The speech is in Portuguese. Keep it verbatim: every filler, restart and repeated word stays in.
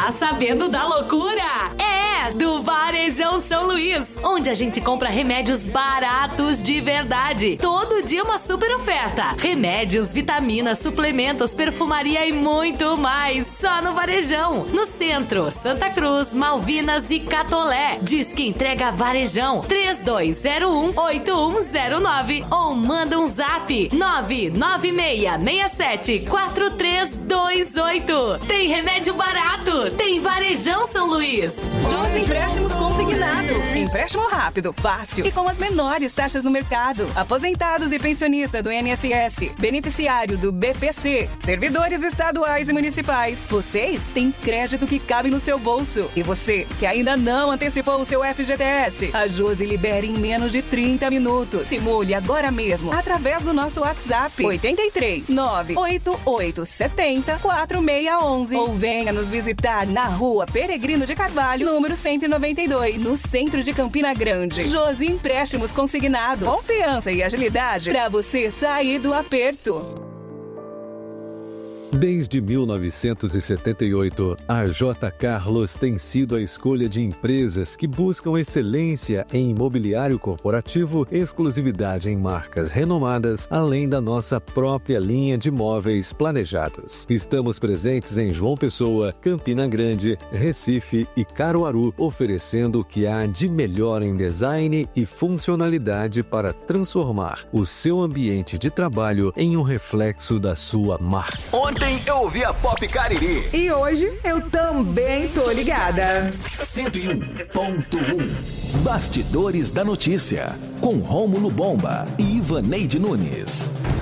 Tá sabendo da loucura? É, do Varejão São Luís, onde a gente compra remédios baratos de verdade. Todo dia uma super oferta. Remédios, vitaminas, suplementos, perfumaria e muito mais. Só no Varejão. No centro, Santa Cruz, Malvinas e Catolé. Diz que entrega Varejão três dois zero um, oito um zero nove ou manda um zap nove nove seis seis sete quatro três dois oito. Tem remédio barato, tem Varejão São Luís. Josi Empréstimos Consignados. Empréstimo rápido, fácil e com as menores taxas no mercado. Aposentados e pensionistas do I N S S, beneficiário do B P C, servidores estaduais e municipais. Vocês têm crédito que cabe no seu bolso. E você, que ainda não antecipou o seu F G T S, a Josi libera em menos de trinta minutos. Simule agora mesmo através do nosso WhatsApp oito três nove oito oito sete zero quatro seis um um ou venha nos visitar na Rua Peregrino de Carvalho, número cento e noventa e dois, no centro de Campina Grande. Josi Empréstimos Consignados. Confiança e agilidade para você sair do aperto. Desde mil novecentos e setenta e oito, a J. Carlos tem sido a escolha de empresas que buscam excelência em imobiliário corporativo, exclusividade em marcas renomadas, além da nossa própria linha de móveis planejados. Estamos presentes em João Pessoa, Campina Grande, Recife e Caruaru, oferecendo o que há de melhor em design e funcionalidade para transformar o seu ambiente de trabalho em um reflexo da sua marca. Ontem eu ouvi a Pop Cariri. E hoje eu também tô ligada. cento e um ponto um. Bastidores da Notícia. Com Rômulo Bomba e Ivaneide Nunes.